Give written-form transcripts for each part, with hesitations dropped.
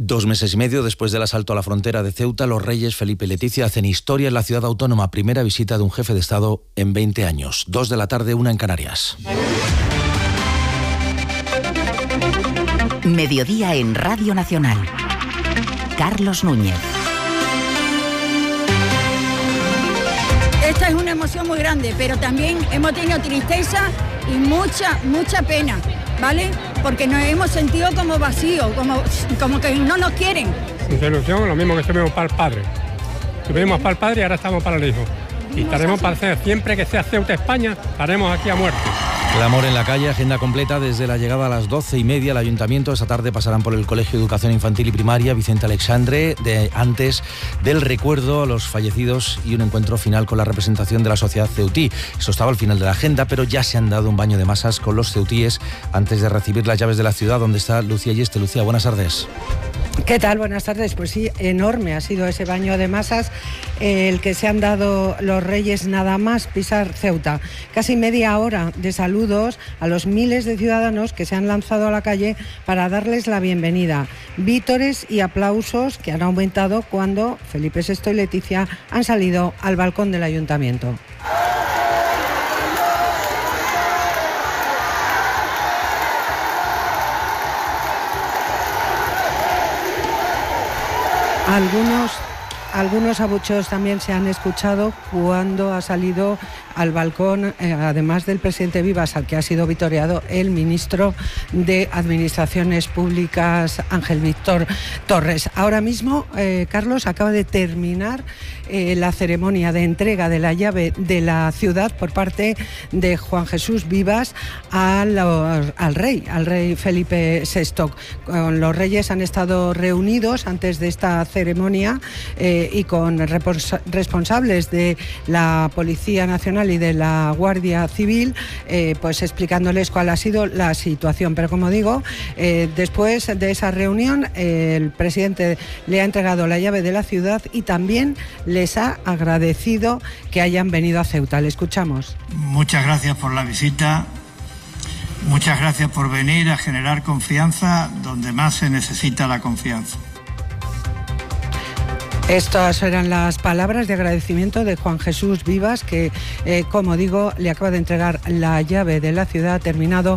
2 meses y medio después del asalto a la frontera de Ceuta, los reyes Felipe y Leticia hacen historia en la ciudad autónoma. Primera visita de un jefe de Estado en 20 años. 2 de la tarde, 1 en Canarias. Mediodía en Radio Nacional. Carlos Núñez. Esta es una emoción muy grande, pero también hemos tenido tristeza y mucha pena, ¿vale? Porque nos hemos sentido como vacíos, como que no nos quieren. Sin ilusión, lo mismo que estuvimos para el padre. Estuvimos para el padre y ahora estamos para el hijo. Y estaremos para hacer, siempre que sea Ceuta, España, estaremos aquí a muerte. Clamor en la calle, agenda completa desde la llegada a las 12:30 al Ayuntamiento. Esta tarde pasarán por el Colegio de Educación Infantil y Primaria Vicente Alexandre, antes del recuerdo a los fallecidos y un encuentro final con la representación de la sociedad ceutí. Eso estaba al final de la agenda, pero ya se han dado un baño de masas con los ceutíes antes de recibir las llaves de la ciudad, donde está Lucía Yeste. Lucía, buenas tardes. ¿Qué tal? Buenas tardes. Pues sí, enorme ha sido ese baño de masas el que se han dado los reyes nada más pisar Ceuta. Casi media hora de saludos a los miles de ciudadanos que se han lanzado a la calle para darles la bienvenida. Vítores y aplausos que han aumentado cuando Felipe VI y Leticia han salido al balcón del Ayuntamiento. Algunos abucheos también se han escuchado cuando ha salido al balcón, además del presidente Vivas, al que ha sido vitoreado el ministro de Administraciones Públicas, Ángel Víctor Torres. Ahora mismo, Carlos, acaba de terminar la ceremonia de entrega de la llave de la ciudad por parte de Juan Jesús Vivas al rey Felipe VI. Los reyes han estado reunidos antes de esta ceremonia y con responsables de la Policía Nacional y de la Guardia Civil, pues explicándoles cuál ha sido la situación. Pero como digo, después de esa reunión, el presidente le ha entregado la llave de la ciudad y también les ha agradecido que hayan venido a Ceuta. Le escuchamos. Muchas gracias por la visita. Muchas gracias por venir a generar confianza donde más se necesita la confianza. Estas eran las palabras de agradecimiento de Juan Jesús Vivas, que, como digo, le acaba de entregar la llave de la ciudad. Ha terminado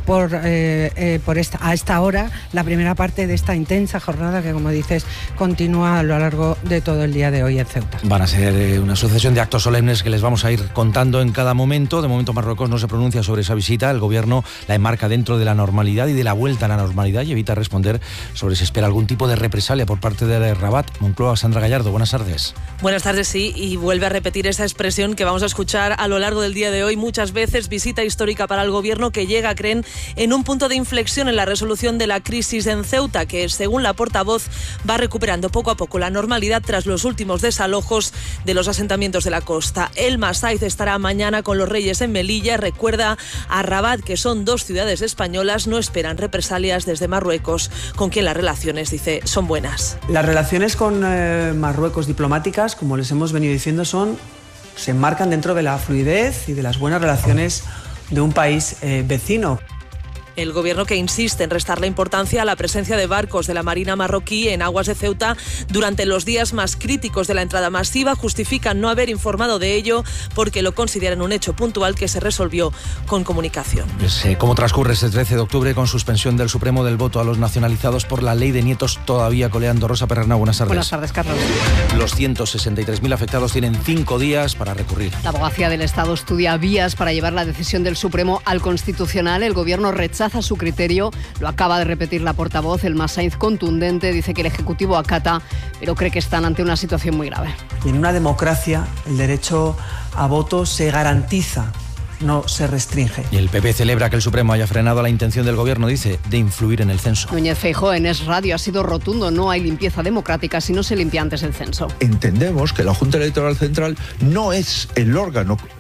a esta hora la primera parte de esta intensa jornada que, como dices, continúa a lo largo de todo el día de hoy en Ceuta. Van a ser una sucesión de actos solemnes que les vamos a ir contando en cada momento. De momento Marruecos no se pronuncia sobre esa visita. El gobierno la enmarca dentro de la normalidad y de la vuelta a la normalidad y evita responder sobre si espera algún tipo de represalia por parte de Rabat. Moncloa, Sandra Gallardo, buenas tardes. Buenas tardes, sí, y vuelve a repetir esa expresión que vamos a escuchar a lo largo del día de hoy muchas veces. Visita histórica para el gobierno que llega, creen, en un punto de inflexión en la resolución de la crisis en Ceuta, que según la portavoz va recuperando poco a poco la normalidad tras los últimos desalojos de los asentamientos de la costa. Elma Saiz estará mañana con los reyes en Melilla. Recuerda a Rabat que son 2 ciudades españolas, no esperan represalias desde Marruecos, con quien las relaciones, dice, son buenas. Las relaciones con Marruecos diplomáticas, como les hemos venido diciendo, se enmarcan dentro de la fluidez y de las buenas relaciones de un país vecino. El gobierno que insiste en restarle importancia a la presencia de barcos de la Marina marroquí en aguas de Ceuta durante los días más críticos de la entrada masiva justifican no haber informado de ello porque lo consideran un hecho puntual que se resolvió con comunicación. ¿Cómo transcurre este 13 de octubre con suspensión del Supremo del voto a los nacionalizados por la ley de nietos todavía coleando? Rosa Perrernau, buenas tardes. Buenas tardes, Carlos. Los 163.000 afectados tienen 5 días para recurrir. La Abogacía del Estado estudia vías para llevar la decisión del Supremo al Constitucional. El gobierno rechaza su criterio, lo acaba de repetir la portavoz. Elma Saiz, contundente, dice que el Ejecutivo acata, pero cree que están ante una situación muy grave. Y en una democracia el derecho a voto se garantiza, no se restringe. Y el PP celebra que el Supremo haya frenado la intención del gobierno, dice, de influir en el censo. Núñez Feijóo en Es Radio ha sido rotundo: no hay limpieza democrática si no se limpia antes el censo. Entendemos que la Junta Electoral Central no es el órgano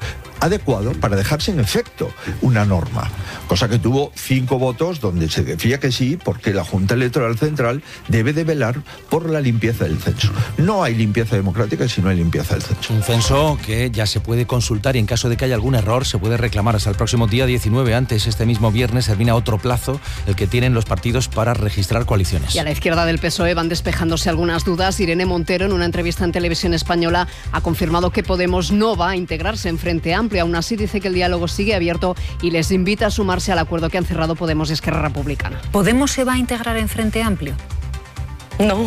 adecuado para dejar sin efecto una norma, cosa que tuvo 5 votos donde se decía que sí, porque la Junta Electoral Central debe de velar por la limpieza del censo. No hay limpieza democrática si no hay limpieza del censo. Un censo que ya se puede consultar y en caso de que haya algún error se puede reclamar hasta el próximo día 19. Antes, este mismo viernes, termina otro plazo, el que tienen los partidos para registrar coaliciones. Y a la izquierda del PSOE van despejándose algunas dudas. Irene Montero, en una entrevista en Televisión Española, ha confirmado que Podemos no va a integrarse en Frente Amplio. Aún así, dice que el diálogo sigue abierto y les invita a sumarse al acuerdo que han cerrado Podemos y Esquerra Republicana. ¿Podemos se va a integrar en Frente Amplio? No.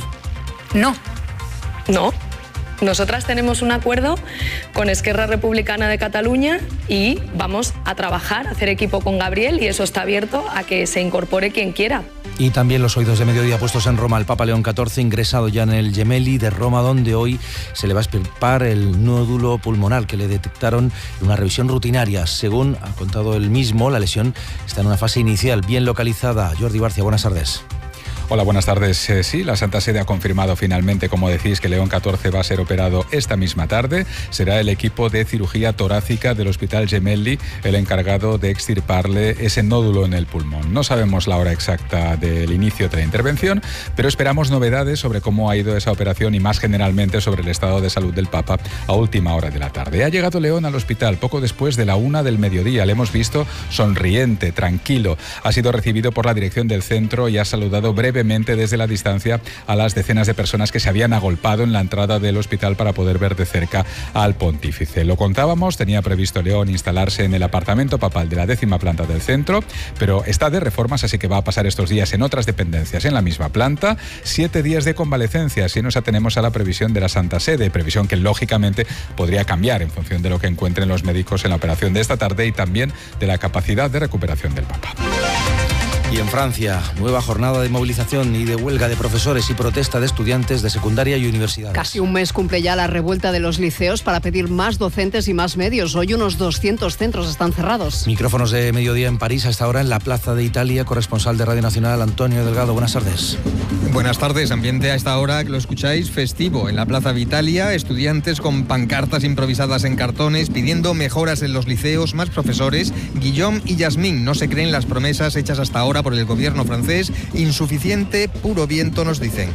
No. No. Nosotras tenemos un acuerdo con Esquerra Republicana de Cataluña y vamos a trabajar, a hacer equipo con Gabriel, y eso está abierto a que se incorpore quien quiera. Y también los oídos de mediodía puestos en Roma. El Papa León XIV ingresado ya en el Gemelli de Roma, donde hoy se le va a extirpar el nódulo pulmonar que le detectaron en una revisión rutinaria. Según ha contado él mismo, la lesión está en una fase inicial bien localizada. Jordi Barcia, buenas tardes. Hola, buenas tardes. Sí, la Santa Sede ha confirmado finalmente, como decís, que León XIV va a ser operado esta misma tarde. Será el equipo de cirugía torácica del Hospital Gemelli el encargado de extirparle ese nódulo en el pulmón. No sabemos la hora exacta del inicio de la intervención, pero esperamos novedades sobre cómo ha ido esa operación y más generalmente sobre el estado de salud del Papa a última hora de la tarde. Ha llegado León al hospital poco después de la 1 del mediodía. Le hemos visto sonriente, tranquilo. Ha sido recibido por la dirección del centro y ha saludado brevemente desde la distancia a las decenas de personas que se habían agolpado en la entrada del hospital para poder ver de cerca al pontífice. Lo contábamos, tenía previsto León instalarse en el apartamento papal de la 10ª planta del centro, pero está de reformas, así que va a pasar estos días en otras dependencias en la misma planta. 7 días de convalecencia, si nos atenemos a la previsión de la Santa Sede, previsión que lógicamente podría cambiar en función de lo que encuentren los médicos en la operación de esta tarde y también de la capacidad de recuperación del Papa. Y en Francia, nueva jornada de movilización y de huelga de profesores y protesta de estudiantes de secundaria y universidades. Casi un mes cumple ya la revuelta de los liceos para pedir más docentes y más medios. Hoy unos 200 centros están cerrados. Micrófonos de mediodía en París, hasta ahora en la Plaza de Italia. Corresponsal de Radio Nacional, Antonio Delgado. Buenas tardes. Buenas tardes. Ambiente a esta hora que lo escucháis festivo. En la Plaza de Italia, estudiantes con pancartas improvisadas en cartones pidiendo mejoras en los liceos, más profesores. Guillaume y Yasmín no se creen las promesas hechas hasta ahora por el gobierno francés. Insuficiente, puro viento, nos dicen.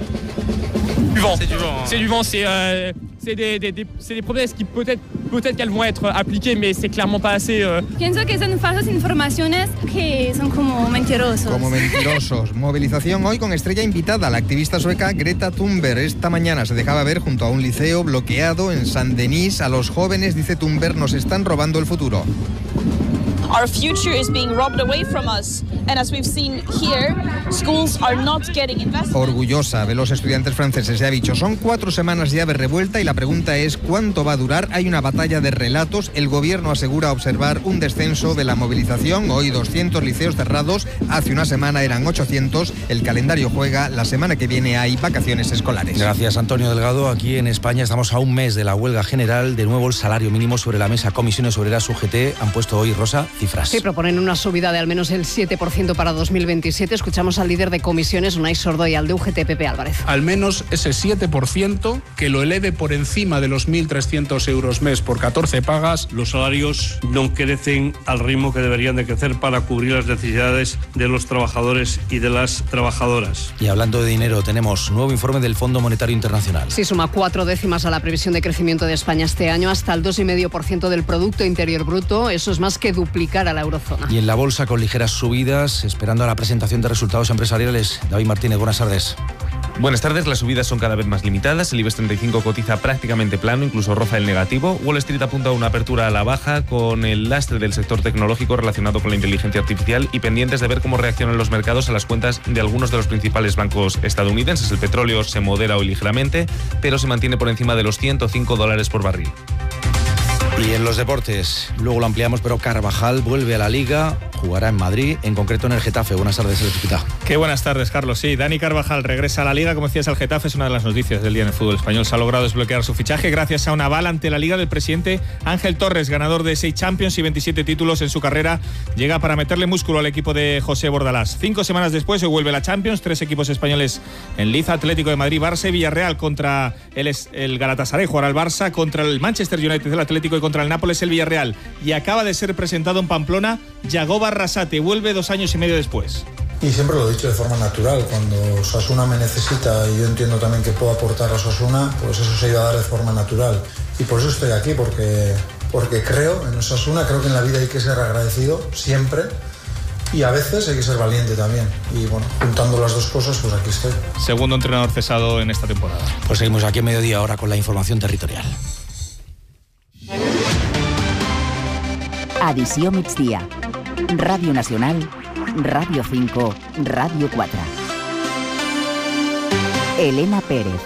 C'est du vent, c'est des promesses qui peut-être qu'elles vont être appliquées, mais c'est clairement pas assez. Pienso que son falsas informaciones que son como mentirosos. Como mentirosos. Movilización hoy con estrella invitada, la activista sueca Greta Thunberg. Esta mañana se dejaba ver junto a un liceo bloqueado en Saint-Denis. A los jóvenes, dice Thunberg, nos están robando el futuro. Our future is being robbed away from us, and as we've seen here, schools are not getting investment. Orgullosa de los estudiantes franceses, ya ha dicho, son 4 semanas ya de revuelta y la pregunta es ¿cuánto va a durar? Hay una batalla de relatos, el gobierno asegura observar un descenso de la movilización, hoy 200 liceos cerrados, hace una semana eran 800, el calendario juega, la semana que viene hay vacaciones escolares. Gracias, Antonio Delgado. Aquí en España estamos a un mes de la huelga general, de nuevo el salario mínimo sobre la mesa. Comisiones Obreras UGT han puesto hoy, Rosa, cifras. Sí, proponen una subida de al menos el 7% para 2027. Escuchamos al líder de comisiones, Unai Sordo, y al de UGT, Pepe Álvarez. Al menos ese 7% que lo eleve por encima de los 1.300 euros mes por 14 pagas. Los salarios no crecen al ritmo que deberían de crecer para cubrir las necesidades de los trabajadores y de las trabajadoras. Y hablando de dinero, tenemos nuevo informe del Fondo Monetario Internacional. Sí, suma 4 décimas a la previsión de crecimiento de España este año, hasta el 2,5% del Producto Interior Bruto. Eso es más que duplicar a la eurozona. Y en la bolsa con ligeras subidas, esperando a la presentación de resultados empresariales. David Martínez, buenas tardes. Buenas tardes, las subidas son cada vez más limitadas, el IBEX 35 cotiza prácticamente plano, incluso roza el negativo. Wall Street apunta a una apertura a la baja con el lastre del sector tecnológico relacionado con la inteligencia artificial y pendientes de ver cómo reaccionan los mercados a las cuentas de algunos de los principales bancos estadounidenses. El petróleo se modera hoy ligeramente, pero se mantiene por encima de los $105 por barril. Y en los deportes, luego lo ampliamos, pero Carvajal vuelve a la Liga, jugará en Madrid, en concreto en el Getafe. Buenas tardes, El Pita. Qué buenas tardes, Carlos. Sí, Dani Carvajal regresa a la Liga, como decías, al Getafe. Es una de las noticias del día en el fútbol español. Se ha logrado desbloquear su fichaje gracias a un aval ante la Liga del presidente Ángel Torres, ganador de 6 Champions y 27 títulos en su carrera. Llega para meterle músculo al equipo de José Bordalás. 5 semanas después se vuelve la Champions, 3 equipos españoles en liza: Atlético de Madrid, Barça y Villarreal. Contra el Galatasaray jugará el Barça, contra el Manchester United, el Atlético, y contra el Nápoles el Villarreal. Y acaba de ser presentado en Pamplona Yagoba Arrasate, vuelve 2 años y medio después. Y siempre lo he dicho de forma natural, cuando Osasuna me necesita y yo entiendo también que puedo aportar a Osasuna, pues eso se iba a dar de forma natural. Y por eso estoy aquí, porque creo en Osasuna, creo que en la vida hay que ser agradecido siempre y a veces hay que ser valiente también. Y bueno, juntando las dos cosas, pues aquí estoy. Segundo entrenador cesado en esta temporada. Pues seguimos aquí a mediodía ahora con la información territorial. Edició migdia. Ràdio Nacional, Ràdio 5, Ràdio 4. Elena Pérez.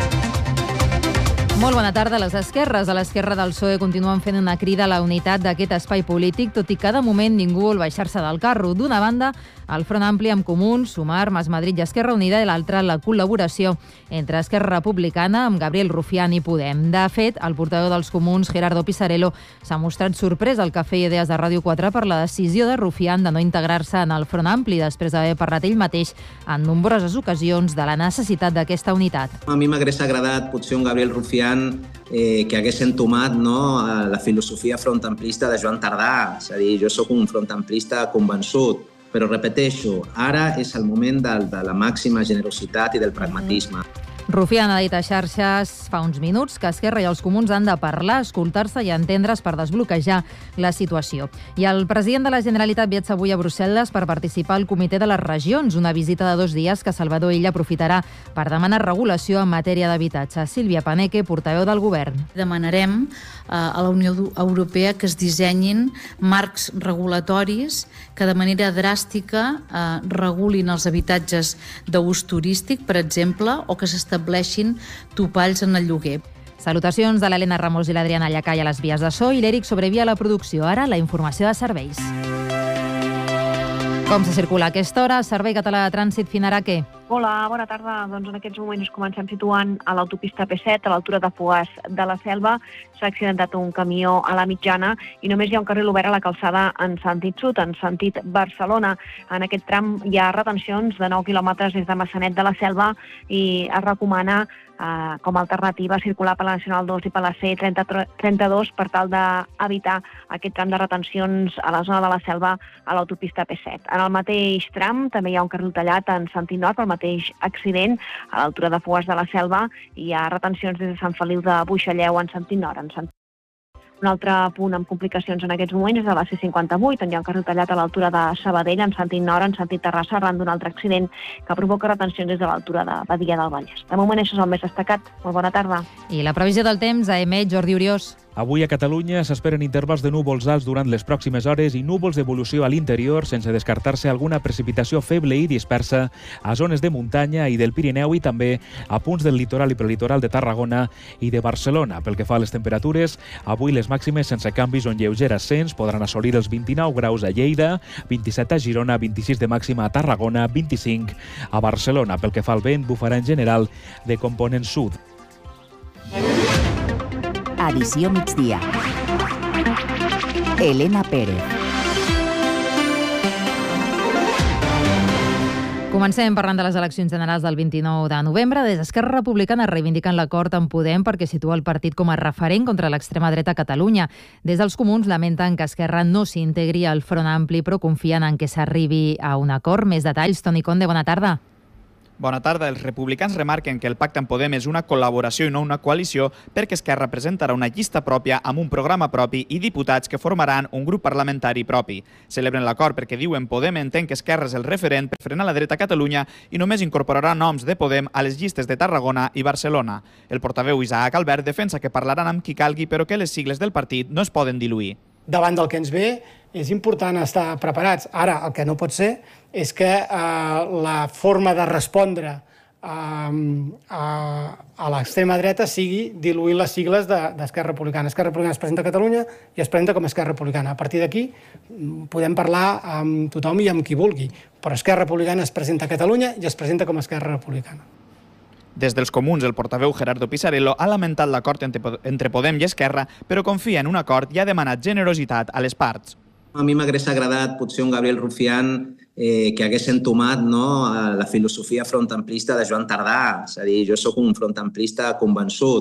Molt bona tarda. Les esquerres a l'esquerra del PSOE continuen fent una crida a la unitat d'aquest espai polític, tot i que de moment ningú vol baixar-se del carro. D'una banda, el Front Ampli amb Comuns, Sumar, Mas Madrid i Esquerra Unida, i l'altra, la col·laboració entre Esquerra Republicana amb Gabriel Rufián i Podem. De fet, el portaveu dels Comuns, Gerardo Pisarello, s'ha mostrat sorprès al Cafè i Idees de Ràdio 4 per la decisió de Rufián de no integrar-se en el Front Ampli, després d'haver parlat ell mateix en nombroses ocasions de la necessitat d'aquesta unitat. A mi m'hagués agradat potser un Gabriel Rufián que hagués entomat la filosofia frontamplista de Joan Tardà. És a dir, jo sóc un frontamplista convençut, però repeteixo, ara és el moment de la màxima generositat i del pragmatisme. Rufián ha dit a xarxes fa uns minuts que Esquerra i els Comuns han de parlar, escoltar-se i entendre's per desbloquejar la situació. I el president de la Generalitat viatja avui a Brussel·les per participar al Comitè de les Regions, una visita de 2 dies que Salvador Illa aprofitarà per demanar regulació en matèria d'habitatge. Sílvia Paneque, portaveu del Govern. Demanarem a la Unió Europea que es dissenyin marcs regulatoris que de manera dràstica regulin els habitatges d'ús turístic, per exemple, o que s'estableixin topalls en el lloguer. Salutacions de l'Helena Ramos i l'Adriana Llacai a les vies de so i l'Eric Sobrevia a la producció. Ara, la informació de serveis. Com se circula a aquesta hora? Servei Català de Trànsit finarà què? Hola, bona tarda. Doncs en aquests moments comencem situant a l'autopista P7, a l'altura de Fogars de la Selva. S'ha accidentat un camió a la mitjana i només hi ha un carril obert a la calçada en sentit sud, en sentit Barcelona. En aquest tram hi ha retencions de 9 quilòmetres des de Massanet de la Selva i es recomana com a alternativa circular per la Nacional 2 i per la C32 per tal d'evitar aquest tram de retencions a la zona de la Selva a l'autopista P7. En el mateix tram també hi ha un carril tallat en sentit nord pel mateix accident a l'altura de Fogars de la Selva i hi ha retencions des de Sant Feliu de Buixalleu en sentit nord. Un altre punt amb complicacions en aquests moments és a la C58, on hi ha un carril tallat a l'altura de Sabadell, en sentit nord, en sentit Terrassa, arran d'un altre accident que provoca retencions des de l'altura de Badia del Vallès. De moment això és el més destacat. Molt bona tarda. I la previsió del temps a EMET, Jordi Oriós. Avui a Catalunya s'esperen intervals de núvols alts durant les pròximes hores i núvols d'evolució a l'interior, sense descartar-se alguna precipitació feble i dispersa a zones de muntanya i del Pirineu i també a punts del litoral i prelitoral de Tarragona i de Barcelona. Pel que fa a les temperatures, avui les màximes sense canvis o en lleuger ascens podran assolir els 29 graus a Lleida, 27 a Girona, 26 de màxima a Tarragona, 25 a Barcelona. Pel que fa al vent, bufarà en general de component sud. Edició migdia. Elena Pérez. Comencem parlant de les eleccions generals del 29 de novembre. Des d'Esquerra Republicana reivindiquen l'acord amb Podem perquè situa el partit com a referent contra l'extrema dreta a Catalunya. Des dels Comuns lamenten que Esquerra no s'integri al Front Ampli, però confien en que s'arribi a un acord. Més detalls, Toni Conde, bona tarda. Bona tarda. Els republicans remarquen que el pacte amb Podem és una col·laboració i no una coalició perquè Esquerra presentarà una llista pròpia amb un programa propi i diputats que formaran un grup parlamentari propi. Celebren l'acord perquè diuen Podem entén que Esquerra és el referent per frenar la dreta a Catalunya i només incorporarà noms de Podem a les llistes de Tarragona i Barcelona. El portaveu Isaac Albert defensa que parlaran amb qui calgui però que les sigles del partit no es poden diluir. Davant del que ens ve és important estar preparats. Ara, el que no pot ser és que la forma de respondre a l'extrema dreta sigui diluint les sigles d'Esquerra Republicana. Esquerra Republicana es presenta a Catalunya i es presenta com a Esquerra Republicana. A partir d'aquí podem parlar amb tothom i amb qui vulgui, però Esquerra Republicana es presenta a Catalunya i es presenta com a Esquerra Republicana. Des dels Comuns, el portaveu Gerardo Pisarello ha lamentat l'acord entre Podem i Esquerra, però confia en un acord i ha demanat generositat a les parts. A mi m'hagués agradat potser un Gabriel Rufián que hagués entomat la filosofia frontamplista de Joan Tardà. És a dir, jo sóc un frontamplista convençut,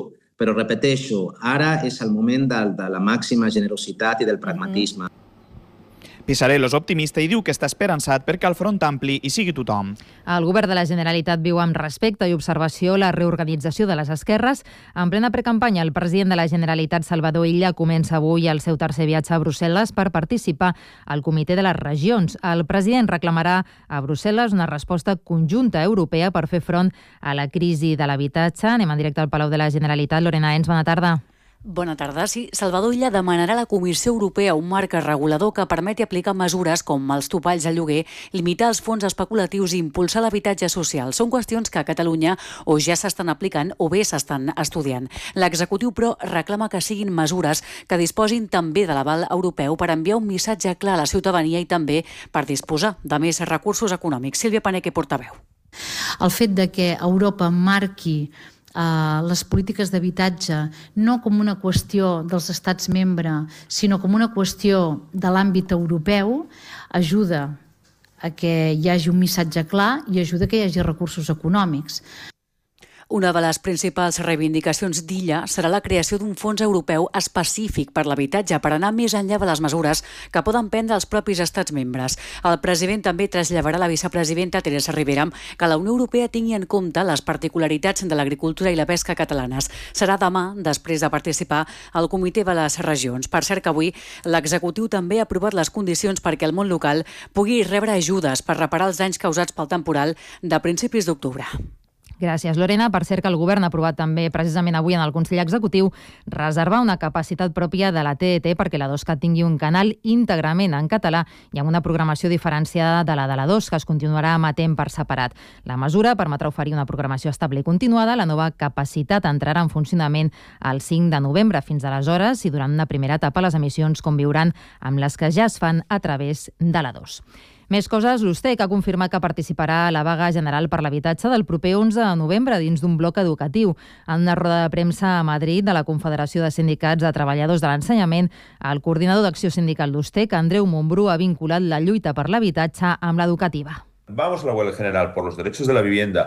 Però repeteixo, ara és el moment de la màxima generositat i del pragmatisme. Pisarello és optimista i diu que està esperançat perquè al Front Ampli hi sigui tothom. El govern de la Generalitat viu amb respecte i observació la reorganització de les esquerres. En plena precampanya, el president de la Generalitat, Salvador Illa, comença avui el seu tercer viatge a Brussel·les per participar al Comitè de les Regions. El president reclamarà a Brussel·les una resposta conjunta europea per fer front a la crisi de l'habitatge. Anem en directe al Palau de la Generalitat. Lorena Ens, bona tarda. Bona tarda. Sí, Salvador Illa demanarà a la Comissió Europea un marc regulador que permeti aplicar mesures com els topalls de lloguer, limitar els fons especulatius i impulsar l'habitatge social. Són qüestions que a Catalunya o ja s'estan aplicant o bé s'estan estudiant. L'executiu, però, reclama que siguin mesures que disposin també de l'aval europeu per enviar un missatge clar a la ciutadania i també per disposar de més recursos econòmics. Sílvia Paneque, portaveu. El fet de que Europa marqui les polítiques d'habitatge no com una qüestió dels estats membres, sinó com una qüestió de l'àmbit europeu, ajuda a que hi hagi un missatge clar i ajuda que hi hagi recursos econòmics. Una de les principals reivindicacions d'Illa serà la creació d'un fons europeu específic per l'habitatge per anar més enllà de les mesures que poden prendre els propis estats membres. El president també traslladarà a la vicepresidenta Teresa Rivera que la Unió Europea tingui en compte les particularitats de l'agricultura i la pesca catalanes. Serà demà, després de participar al Comitè de les Regions. Per cert que avui l'executiu també ha aprovat les condicions perquè el món local pugui rebre ajudes per reparar els danys causats pel temporal de principis d'octubre. Gràcies, Lorena. Per cert que el govern ha aprovat també precisament avui en el Consell Executiu reservar una capacitat pròpia de la TDT perquè la 2CAT tingui un canal íntegrament en català i amb una programació diferenciada de la 2, que es continuarà emetent per separat. La mesura permetrà oferir una programació estable i continuada. La nova capacitat entrarà en funcionament el 5 de novembre. Fins aleshores, i durant una primera etapa, les emissions conviuran amb les que ja es fan a través de la 2. Més coses, l'USTEC ha confirmat que participarà a la vaga general per l'habitatge del proper 11 de novembre dins d'un bloc educatiu. En una roda de premsa a Madrid de la Confederació de Sindicats de Treballadors de l'Ensenyament, el coordinador d'acció sindical d'USTEC, Andreu Montbrú, ha vinculat la lluita per l'habitatge amb l'educativa. Vamos a la huelga general por los derechos de la vivienda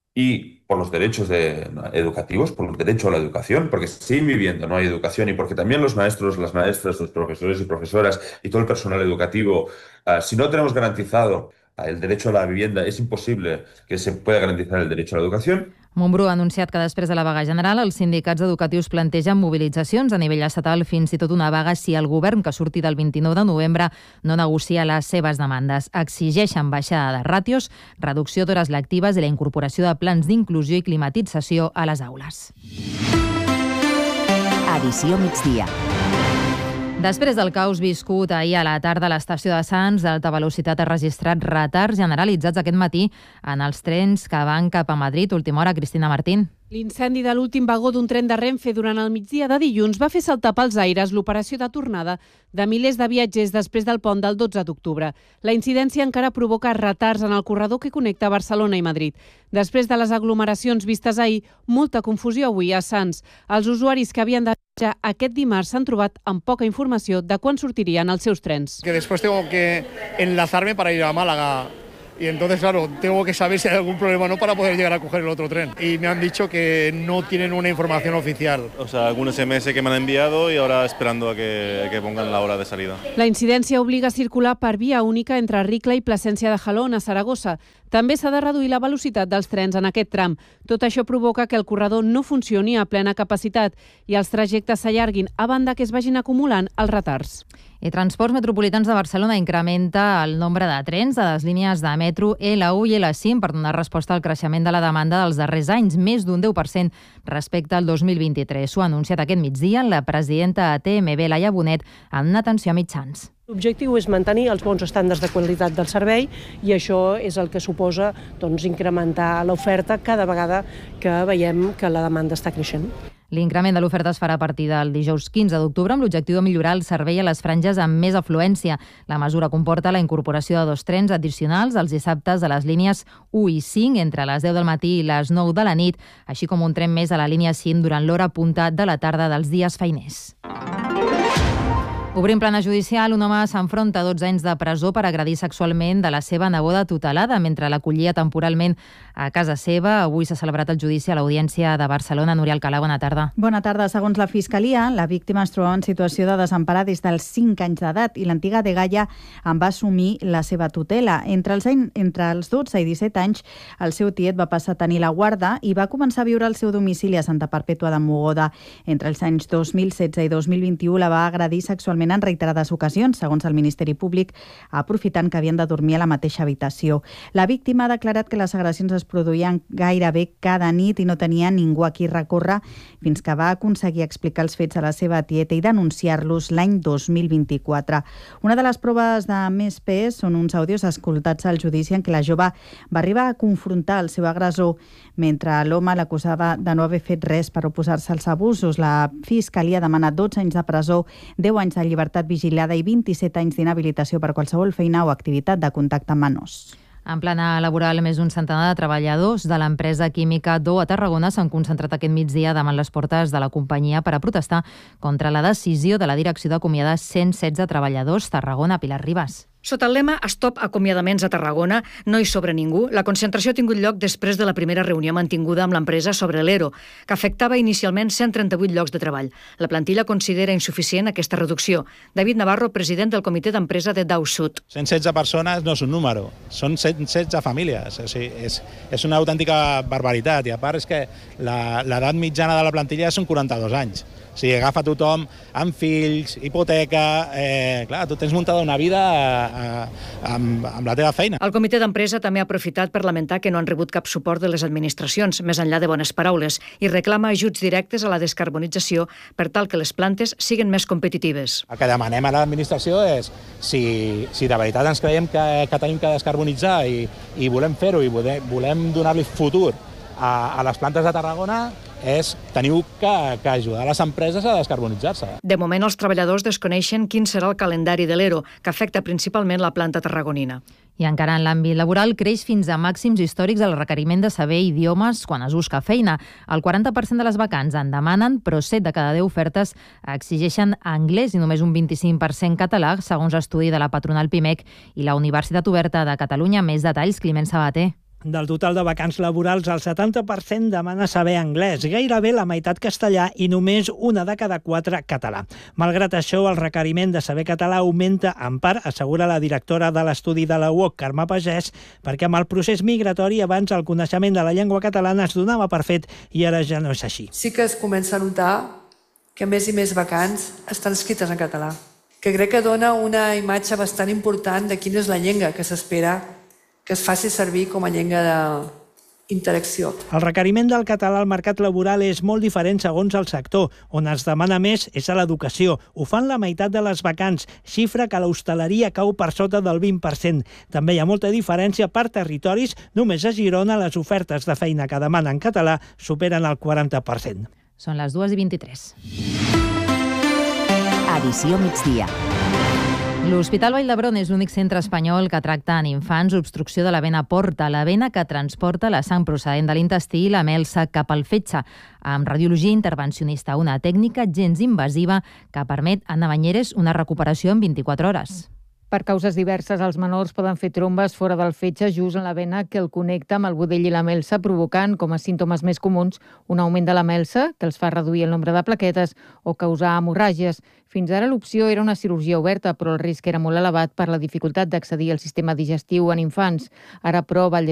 y por los derechos educativos, por los derechos a la educación, porque sin vivienda no hay educación y porque también los maestros, las maestras, los profesores y profesoras y todo el personal educativo, si no tenemos garantizado el derecho a la vivienda, es imposible que se pueda garantizar el derecho a la educación. Montbrú ha anunciat que després de la vaga general els sindicats educatius plantegen mobilitzacions a nivell estatal, fins i tot una vaga si el govern que surti del 29 de novembre no negocia les seves demandes. Exigeixen baixada de ràtios, reducció d'hores lectives i la incorporació de plans d'inclusió i climatització a les aules. Edició migdia. Després del caos viscut ahir a la tarda a l'estació de Sants, d'alta velocitat ha registrat retards generalitzats aquest matí en els trens que van cap a Madrid. Última hora, Cristina Martín. L'incendi de l'últim vagó d'un tren de Renfe durant el migdia de dilluns va fer saltar pels aires l'operació de tornada de milers de viatgers després del pont del 12 d'octubre. La incidència encara provoca retards en el corredor que connecta Barcelona i Madrid. Després de les aglomeracions vistes ahir, molta confusió avui a Sants. Els usuaris que havien de viatjar aquest dimarts s'han trobat amb poca informació de quan sortirien els seus trens. Que després tengo que enlazarme para ir a Málaga. Y entonces, claro, tengo que saber si hay algún problema o no para poder llegar a coger el otro tren. Y me han dicho que no tienen una información oficial. O sea, algún SMS que me han enviado y ahora esperando a que pongan la hora de salida. La incidència obliga a circular per via única entre Ricla i Plasència de Jalón a Saragossa. També s'ha de reduir la velocitat dels trens en aquest tram. Tot això provoca que el corredor no funcioni a plena capacitat i els trajectes s'allarguin, a banda que es vagin acumulant els retards. I Transports Metropolitans de Barcelona incrementa el nombre de trens de les línies de metro L1 i L5 per donar resposta al creixement de la demanda dels darrers anys, més d'un 10% respecte al 2023. Ho ha anunciat aquest migdia la presidenta de TMB, Laia Bonet, en una atenció a mitjans. L'objectiu és mantenir els bons estàndards de qualitat del servei i això és el que suposa incrementar l'oferta cada vegada que veiem que la demanda està creixent. L'increment de l'oferta es farà a partir del dijous 15 d'octubre amb l'objectiu de millorar el servei a les franges amb més afluència. La mesura comporta la incorporació de 2 trens addicionals els dissabtes a les línies 1 i 5 entre les 10 del matí i les 9 de la nit, així com un tren més a la línia 5 durant l'hora punta de la tarda dels dies feiners. Obrim plana judicial, un home s'enfronta a 12 anys de presó per agredir sexualment de la seva neboda tutelada mentre l'acollia temporalment a casa seva. Avui s'ha celebrat el judici a l'Audiència de Barcelona. Núria Alcalà, bona tarda. Bona tarda. Segons la Fiscalia, la víctima es trobava en situació de desemparar des dels 5 anys d'edat i l'antiga dgaia en va assumir la seva tutela. Entre els 12 i 17 anys, el seu tiet va passar a tenir la guarda i va començar a viure al seu domicili a Santa Perpètua de Mogoda. Entre els anys 2016 i 2021 la va agredir sexualment en reiterades ocasions, segons el Ministeri Públic, aprofitant que havien de dormir a la mateixa habitació. La víctima ha declarat que les agressions es produïen gairebé cada nit i no tenia ningú a qui recórrer fins que va aconseguir explicar els fets a la seva tieta i denunciar-los l'any 2024. Una de les proves de més pes són uns àudios escoltats al judici en què la jove va arribar a confrontar el seu agressor mentre l'home l'acusava de no haver fet res per oposar-se als abusos. La Fiscalia demana 12 anys de presó, 10 anys de llibertat vigilada i 27 anys d'inhabilitació per qualsevol feina o activitat de contacte amb menors. En plana laboral, més d'un centenar de treballadors de l'empresa química Do a Tarragona s'han concentrat aquest migdia davant les portes de la companyia per a protestar contra la decisió de la direcció d'acomiadar 116 treballadors. Tarragona, Pilar Ribas. Sota el lema Stop acomiadaments a Tarragona, no hi sobra ningú, la concentració ha tingut lloc després de la primera reunió mantinguda amb l'empresa sobre l'ERO, que afectava inicialment 138 llocs de treball. La plantilla considera insuficient aquesta reducció. David Navarro, president del comitè d'empresa de Dow Sud. 116 persones no és un número, són 116 famílies. O sigui, és una autèntica barbaritat. I a part és que l'edat mitjana de la plantilla són 42 anys. O sigui, agafa tothom amb fills, hipoteca... Clar, tu tens muntada una vida amb la teva feina. El comitè d'empresa també ha aprofitat per lamentar que no han rebut cap suport de les administracions, més enllà de bones paraules, i reclama ajuts directes a la descarbonització per tal que les plantes siguin més competitives. El que demanem a l'administració és si de veritat ens creiem que tenim que descarbonitzar i volem fer-ho i volem donar-li futur a les plantes de Tarragona, teniu que ajudar les empreses a descarbonitzar-se. De moment, els treballadors desconeixen quin serà el calendari de l'ERO, que afecta principalment la planta tarragonina. I encara en l'àmbit laboral, creix fins a màxims històrics el requeriment de saber idiomes quan es busca feina. El 40% de les vacants en demanen, però 7 de cada 10 ofertes exigeixen anglès i només un 25% català, segons l'estudi de la patronal PIMEC i la Universitat Oberta de Catalunya. Més detalls, Climent Sabater. Del total de vacants laborals, el 70% demana saber anglès, gairebé la meitat castellà i només 1 de cada 4 català. Malgrat això, el requeriment de saber català augmenta en part, assegura la directora de l'estudi de la UOC, Carme Pagès, perquè amb el procés migratori abans el coneixement de la llengua catalana es donava per fet i ara ja no és així. Sí que es comença a notar que més i més vacants estan escrites en català, que crec que dona una imatge bastant important de quina és la llengua que s'espera que es faci servir com a llengua d'interacció. El requeriment del català al mercat laboral és molt diferent segons el sector. On es demana més és a l'educació. Ho fan la meitat de les vacants, xifra que l'hostaleria cau per sota del 20%. També hi ha molta diferència per territoris. Només a Girona les ofertes de feina que demanen català superen el 40%. Són les 2:23. Edició migdia. L'Hospital Vall d'Hebron és l'únic centre espanyol que tracta en infants obstrucció de la vena porta, la vena que transporta la sang procedent de l'intestí i la melsa cap al fetge, amb radiologia intervencionista, una tècnica gens invasiva que permet a Anna Banyeres una recuperació en 24 hores. Per causes diverses, els menors poden fer trombes fora del fetge just en la vena que el connecta amb el budell i la melsa, provocant, com a símptomes més comuns, un augment de la melsa, que els fa reduir el nombre de plaquetes o causar hemorràgies. Fins ara l'opció era una cirurgia oberta, però el risc era molt elevat per la dificultat d'accedir al sistema digestiu en infants. Ara, però,